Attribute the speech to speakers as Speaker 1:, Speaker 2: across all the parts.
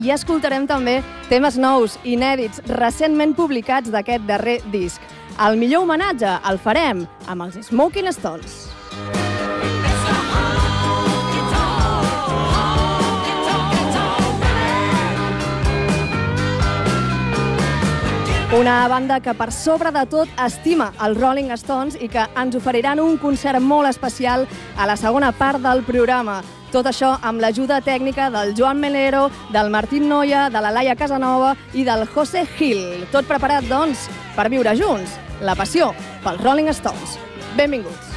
Speaker 1: I escoltarem també temes nous, inèdits, recentment publicats d'aquest darrer disc. El millor homenatge el farem amb els Smoking Stones. Una banda que per sobre de tot estima els Rolling Stones i que ens oferiran un concert molt especial a la segona part del programa. Tot això amb l'ajuda tècnica del Joan Melero, del Martín Noia, de la Laia Casanova i del José Gil. Tot preparat, doncs, per viure junts la passió pels Rolling Stones. Benvinguts.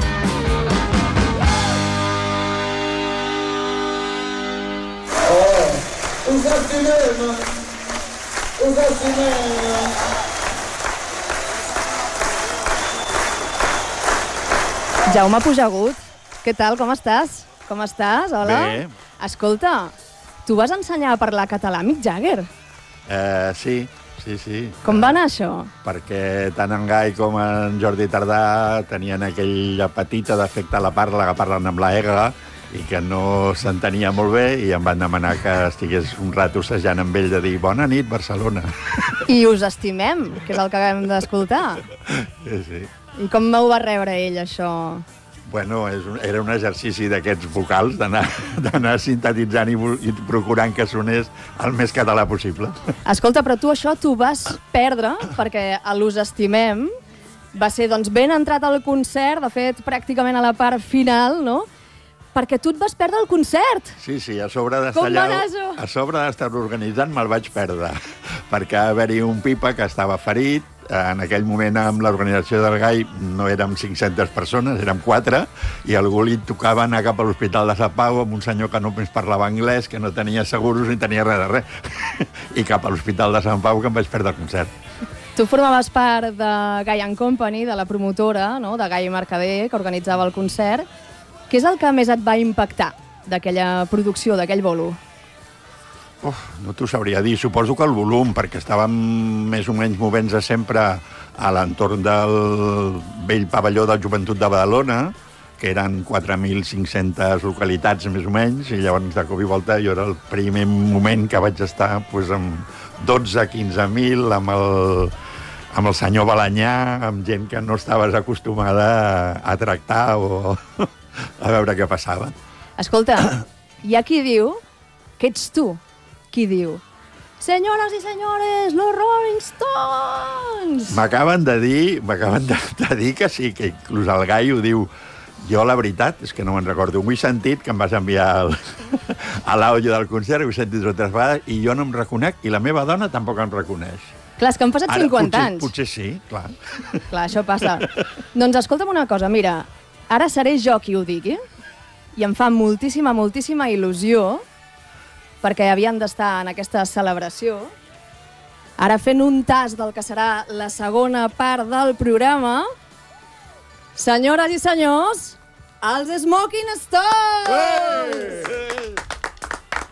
Speaker 1: Jaume Pujagut, què tal, com estàs? Com estàs? Hola.
Speaker 2: Bé.
Speaker 1: Escolta, tu vas ensenyar a parlar català a Mick Jagger?
Speaker 2: Sí.
Speaker 1: Com va anar això?
Speaker 2: Perquè tant en Gai com en Jordi Tardà tenien aquella petita defecte a la parla, que parlen amb la ega, i que no s'entenia molt bé, i em van demanar que estigués un rato assajant amb ell de dir bona nit, Barcelona.
Speaker 1: I us estimem, que és el que acabem d'escoltar.
Speaker 2: Sí.
Speaker 1: I com ho va rebre ell, això?
Speaker 2: Bueno, era un exercici d'aquests vocals, d'anar sintetitzant i procurant que sonés el més català possible.
Speaker 1: Escolta, però tu això t'ho vas perdre, perquè a l'Us Estimem va ser doncs, ben entrat al concert, de fet, pràcticament a la part final, no? Perquè tu et vas perdre el concert.
Speaker 2: Sí, a sobre
Speaker 1: Com va anar això?
Speaker 2: A sobre d'estar-lo organitzant me'l vaig perdre, perquè va haver-hi un pipa que estava ferit. En aquell moment, amb l'organització del Gai, no érem 500 persones, érem 4, i algú li tocava anar cap a l'Hospital de Sant Pau amb un senyor que només parlava anglès, que no tenia seguros ni tenia res de res. I cap a l'Hospital de Sant Pau, que em vaig perdre el concert.
Speaker 1: Tu formaves part de Gai & Company, de la promotora, no?, de Gai Mercader, que organitzava el concert. Què és el que més et va impactar d'aquella producció, d'aquell bolo?
Speaker 2: No t'ho sabria dir. Suposo que el volum, perquè estàvem més o menys movent-se sempre a l'entorn del vell pavelló de Joventut de Badalona, que eren 4.500 localitats, més o menys, i llavors, de cop i volta, jo era el primer moment que vaig estar amb 12-15.000, amb el senyor Balanyà, amb gent que no estaves acostumada a tractar o a veure què passava.
Speaker 1: Escolta, hi ha qui diu que ets tu qui diu senyores i senyores, los Rolling Stones!
Speaker 2: M'acaben de dir que sí, que inclús el Gai ho diu. Jo, la veritat, és que no me'n recordo. M'ho he sentit, que em vas enviar a l'àudio del concert, ho he sentit 2 o 3 vegades, i jo no em reconec, i la meva dona tampoc em reconeix.
Speaker 1: Clar, és que han passat 50 anys.
Speaker 2: Potser sí, clar.
Speaker 1: Clar, això passa. Doncs escolta'm una cosa, mira, ara seré jo qui ho digui, i em fa moltíssima il·lusió, perquè havien d'estar en aquesta celebració. Ara fent un tast del que serà la segona part del programa, senyores i senyors, els Smoking Stones!